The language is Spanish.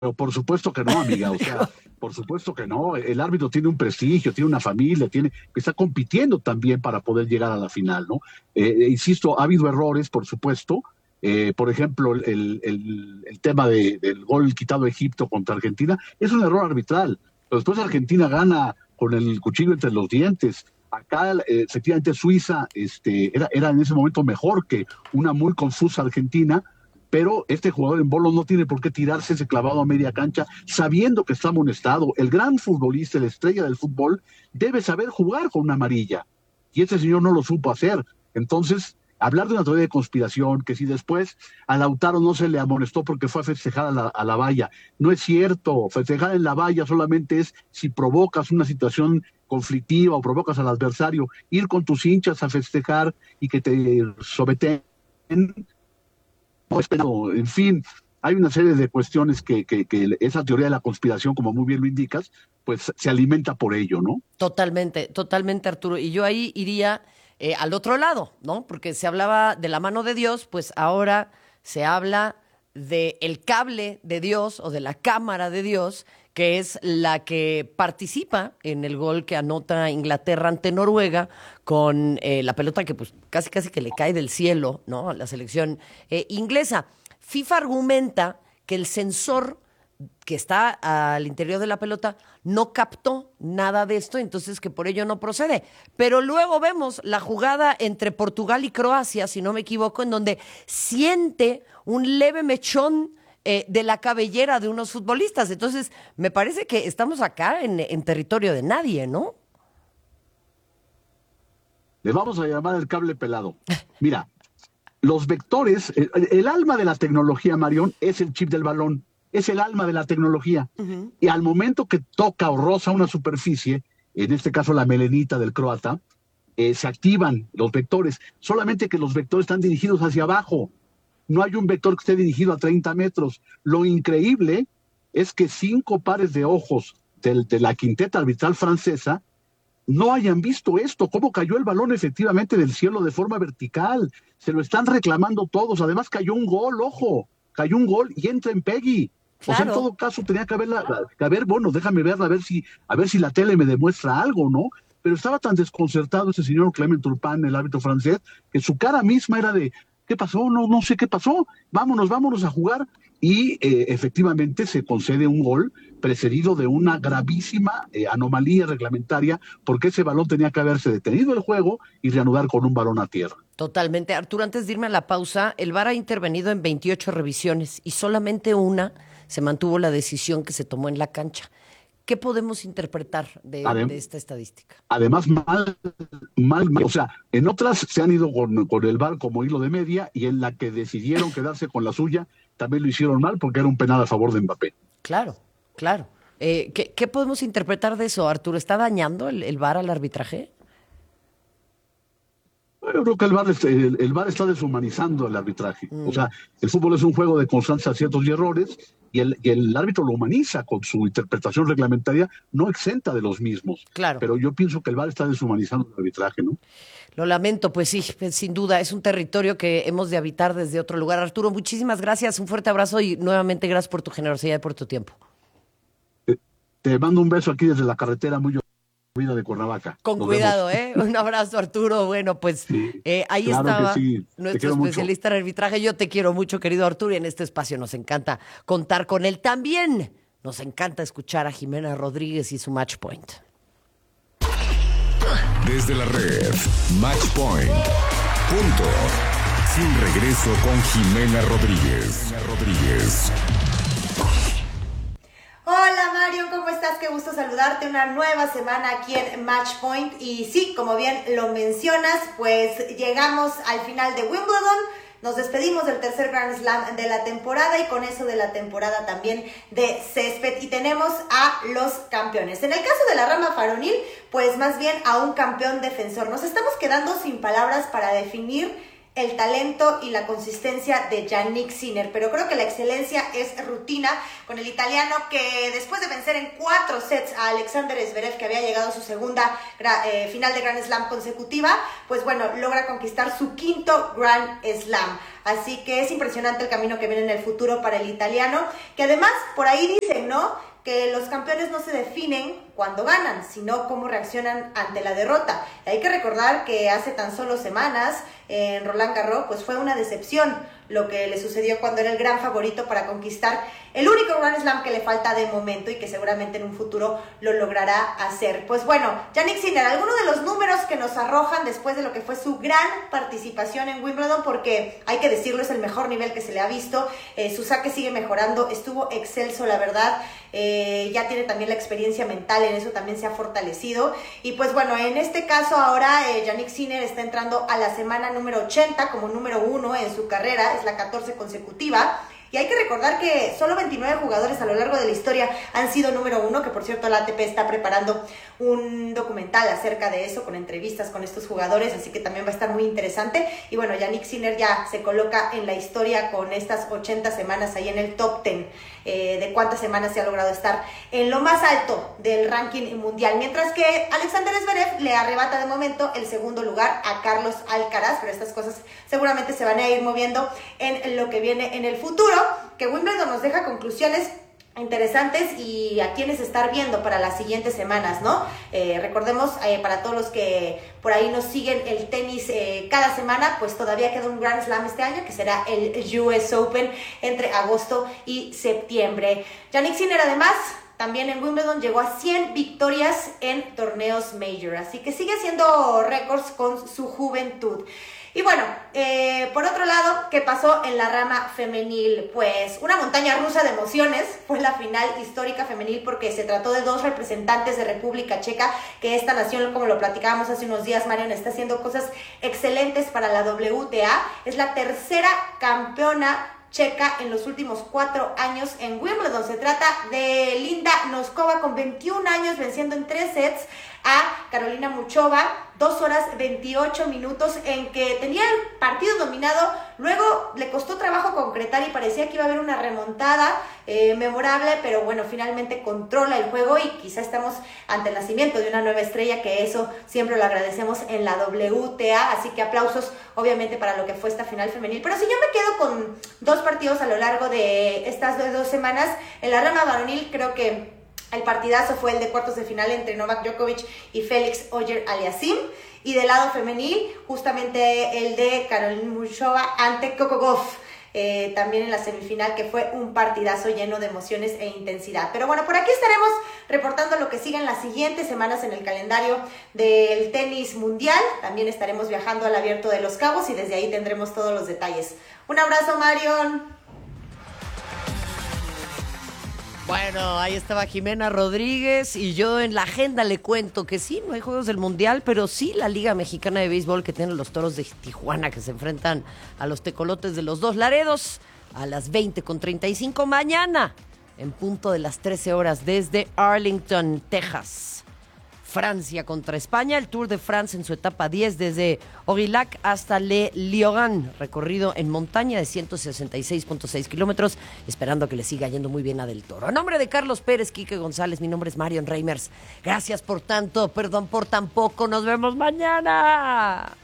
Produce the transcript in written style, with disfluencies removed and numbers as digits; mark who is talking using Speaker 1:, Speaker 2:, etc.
Speaker 1: Pero por supuesto que no, amiga, o sea, por supuesto que no. El árbitro tiene un prestigio, tiene una familia, está compitiendo también para poder llegar a la final, ¿no? Insisto, ha habido errores, por supuesto. Por ejemplo, el tema del gol quitado a Egipto contra Argentina es un error arbitral. Pero después Argentina gana con el cuchillo entre los dientes. Acá, efectivamente, Suiza era en ese momento mejor que una muy confusa Argentina, pero este jugador en bolos no tiene por qué tirarse ese clavado a media cancha sabiendo que está amonestado. El gran futbolista, la estrella del fútbol, debe saber jugar con una amarilla. Y este señor no lo supo hacer. Entonces, hablar de una teoría de conspiración, que si después a Lautaro no se le amonestó porque fue a festejar a la valla, no es cierto. Festejar en la valla solamente es si provocas una situación conflictiva o provocas al adversario. Ir con tus hinchas a festejar y que te someten, pues, pero, en fin, hay una serie de cuestiones que esa teoría de la conspiración, como muy bien lo indicas, pues se alimenta por ello, ¿no?
Speaker 2: Totalmente, totalmente, Arturo. Y yo ahí iría al otro lado, ¿no? Porque se hablaba de la mano de Dios, pues ahora se habla de el cable de Dios o de la cámara de Dios, que es la que participa en el gol que anota Inglaterra ante Noruega con la pelota que pues casi casi que le cae del cielo, ¿no? A la selección inglesa. FIFA argumenta que el sensor que está al interior de la pelota no captó nada de esto, entonces que por ello no procede. Pero luego vemos la jugada entre Portugal y Croacia, si no me equivoco, en donde siente un leve mechón de la cabellera de unos futbolistas. Entonces, me parece que estamos acá en territorio de nadie, ¿no?
Speaker 1: Le vamos a llamar el cable pelado. Mira, los vectores, el alma de la tecnología, Marión, es el chip del balón, es el alma de la tecnología.
Speaker 2: Ujú.
Speaker 1: Y al momento que toca o roza una superficie, en este caso la melenita del croata, se activan los vectores, solamente que los vectores están dirigidos hacia abajo. No hay un vector que esté dirigido a 30 metros. Lo increíble es que 5 pares de ojos de la quinteta arbitral francesa no hayan visto esto, cómo cayó el balón efectivamente del cielo de forma vertical. Se lo están reclamando todos. Además cayó un gol, ojo, cayó un gol y entra en Peggy. O sea, en
Speaker 2: Claro.
Speaker 1: todo caso tenía que haber, bueno, déjame verla, a ver si la tele me demuestra algo, ¿no? Pero estaba tan desconcertado ese señor Clement Turpin, el árbitro francés, que su cara misma era de, ¿qué pasó? No, no sé qué pasó. Vámonos a jugar. Y efectivamente se concede un gol precedido de una gravísima anomalía reglamentaria, porque ese balón tenía que haberse detenido el juego y reanudar con un balón a tierra.
Speaker 2: Totalmente. Arturo, antes de irme a la pausa, el VAR ha intervenido en 28 revisiones y solamente una se mantuvo la decisión que se tomó en la cancha. ¿Qué podemos interpretar de esta estadística?
Speaker 1: Además, mal, o sea, en otras se han ido con el VAR como hilo de media, y en la que decidieron quedarse con la suya, también lo hicieron mal porque era un penal a favor de Mbappé.
Speaker 2: Claro, claro. ¿Qué podemos interpretar de eso, Arturo? ¿Está dañando el VAR al arbitraje?
Speaker 1: Yo creo que el VAR está deshumanizando el arbitraje. O
Speaker 2: Mm,
Speaker 1: sea, el fútbol es un juego de constantes aciertos y errores, y el árbitro lo humaniza con su interpretación reglamentaria, no exenta de los mismos.
Speaker 2: claro.
Speaker 1: Pero yo pienso que el VAR está deshumanizando el arbitraje, ¿no?
Speaker 2: Lo lamento, pues sí, pues sin duda, es un territorio que hemos de habitar desde otro lugar. Arturo, muchísimas gracias, un fuerte abrazo y nuevamente gracias por tu generosidad y por tu tiempo.
Speaker 1: Te, te mando un beso aquí desde la carretera muy llovida de Cuernavaca.
Speaker 2: Con
Speaker 1: Nos
Speaker 2: cuidado,
Speaker 1: vemos.
Speaker 2: ¿eh? Un abrazo, Arturo. Bueno, pues
Speaker 1: Sí,
Speaker 2: ahí
Speaker 1: claro que
Speaker 2: estaba
Speaker 1: sí. Te
Speaker 2: nuestro
Speaker 1: quiero mucho.
Speaker 2: especialista en arbitraje. Yo te quiero mucho, querido Arturo, y en este espacio nos encanta contar con él. También nos encanta escuchar a Jimena Rodríguez y su Match Point.
Speaker 3: Desde la red, Match Point. Punto. Sin regreso con Jimena Rodríguez.
Speaker 4: Hola Mario, ¿cómo estás? Qué gusto saludarte, una nueva semana aquí en Match Point. Y sí, como bien lo mencionas, pues llegamos al final de Wimbledon. Nos despedimos del tercer Grand Slam de la temporada y con eso de la temporada también de césped. Y tenemos a los campeones. En el caso de la rama varonil, pues más bien a un campeón defensor. Nos estamos quedando sin palabras para definir el talento y la consistencia de Jannik Sinner, pero creo que la excelencia es rutina con el italiano que después de vencer en 4 sets a Alexander Zverev, que había llegado a su segunda final de Grand Slam consecutiva, pues bueno, logra conquistar su 5º Grand Slam. Así que es impresionante el camino que viene en el futuro para el italiano, que además por ahí dicen, ¿no?, que los campeones no se definen cuando ganan, sino cómo reaccionan ante la derrota. Y hay que recordar que hace tan solo semanas en Roland Garros pues fue una decepción lo que le sucedió cuando era el gran favorito para conquistar el único Grand Slam que le falta de momento y que seguramente en un futuro lo logrará hacer. Pues bueno, Jannik Sinner, algunos de los números que nos arrojan después de lo que fue su gran participación en Wimbledon, porque hay que decirlo, es el mejor nivel que se le ha visto, su saque sigue mejorando, estuvo excelso la verdad, ya tiene también la experiencia mental, en eso también se ha fortalecido, y pues bueno, en este caso ahora Jannik Sinner está entrando a la semana número 80 como número 1 en su carrera, es la 14 consecutiva. Y hay que recordar que solo 29 jugadores a lo largo de la historia han sido número 1, que por cierto la ATP está preparando un documental acerca de eso, con entrevistas con estos jugadores, así que también va a estar muy interesante. Y bueno, Jannik Sinner ya se coloca en la historia con estas 80 semanas ahí en el top 10 de cuántas semanas se ha logrado estar en lo más alto del ranking mundial. Mientras que Alexander Zverev le arrebata de momento el segundo lugar a Carlos Alcaraz, pero estas cosas seguramente se van a ir moviendo en lo que viene en el futuro, que Wimbledon nos deja conclusiones interesantes y a quienes estar viendo para las siguientes semanas, ¿no? Recordemos, para todos los que por ahí nos siguen el tenis cada semana, pues todavía queda un Grand Slam este año, que será el US Open entre agosto y septiembre. Jannik Sinner, además, también en Wimbledon llegó a 100 victorias en torneos major, así que sigue haciendo récords con su juventud. Y bueno, por otro lado, ¿qué pasó en la rama femenil? Pues una montaña rusa de emociones. Fue la final histórica femenil porque se trató de 2 representantes de República Checa, que esta nación, como lo platicábamos hace unos días, Marian, está haciendo cosas excelentes para la WTA. Es la tercera campeona checa en los últimos 4 años en Wimbledon. Se trata de Linda Noskova, con 21 años, venciendo en 3 sets a Carolina Muchova, 2 horas 28 minutos, en que tenía el partido dominado, luego le costó trabajo concretar y parecía que iba a haber una remontada memorable, pero bueno, finalmente controla el juego y quizá estamos ante el nacimiento de una nueva estrella, que eso siempre lo agradecemos en la WTA, así que aplausos obviamente para lo que fue esta final femenil. Pero si yo me quedo con 2 partidos a lo largo de estas 2 semanas, en la rama varonil creo que el partidazo fue el de cuartos de final entre Novak Djokovic y Félix Auger-Aliassime. Y del lado femenil, justamente el de Carolina Muchova ante Coco Gauff. También en la semifinal, que fue un partidazo lleno de emociones e intensidad. Pero bueno, por aquí estaremos reportando lo que sigue en las siguientes semanas en el calendario del tenis mundial. También estaremos viajando al Abierto de Los Cabos y desde ahí tendremos todos los detalles. Un abrazo, Marion.
Speaker 2: Bueno, ahí estaba Jimena Rodríguez y yo en la agenda le cuento que sí, no hay Juegos del Mundial, pero sí la Liga Mexicana de Béisbol, que tienen los Toros de Tijuana, que se enfrentan a los Tecolotes de los Dos Laredos a las 20:35 mañana, en punto de las 13 horas, desde Arlington, Texas. Francia contra España, el Tour de France en su etapa 10 desde Aurillac hasta Le Liogán, recorrido en montaña de 166.6 kilómetros, esperando que le siga yendo muy bien a Del Toro. A nombre de Carlos Pérez, Quique González, mi nombre es Marion Reimers. Gracias por tanto, perdón por tan poco, nos vemos mañana.